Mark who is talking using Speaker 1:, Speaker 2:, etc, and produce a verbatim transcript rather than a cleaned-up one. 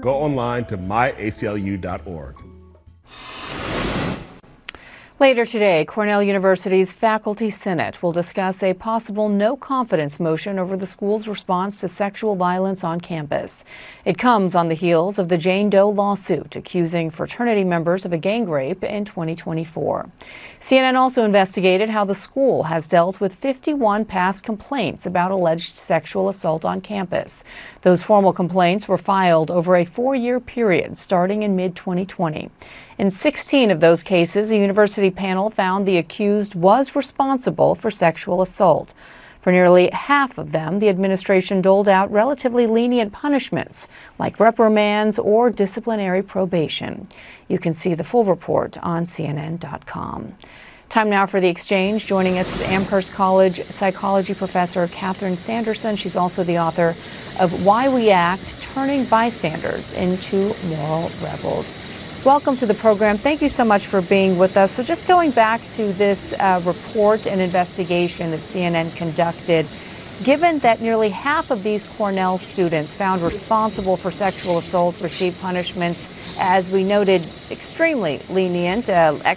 Speaker 1: Go online to my A C L U dot org.
Speaker 2: Later today, Cornell University's Faculty Senate will discuss a possible no-confidence motion over the school's response to sexual violence on campus. It comes on the heels of the Jane Doe lawsuit accusing fraternity members of a gang rape in twenty twenty-four. C N N also investigated how the school has dealt with fifty-one past complaints about alleged sexual assault on campus. Those formal complaints were filed over a four-year period starting in mid twenty twenty. In sixteen of those cases, a university panel found the accused was responsible for sexual assault. For nearly half of them, the administration doled out relatively lenient punishments, like reprimands or disciplinary probation. You can see the full report on C N N dot com. Time now for The Exchange. Joining us is Amherst College psychology professor Catherine Sanderson. She's also the author of Why We Act, Turning Bystanders into Moral Rebels. Welcome to the program. Thank you so much for being with us. So just going back to this uh, report and investigation that C N N conducted, given that nearly half of these Cornell students found responsible for sexual assault received punishments, as we noted, extremely lenient, uh,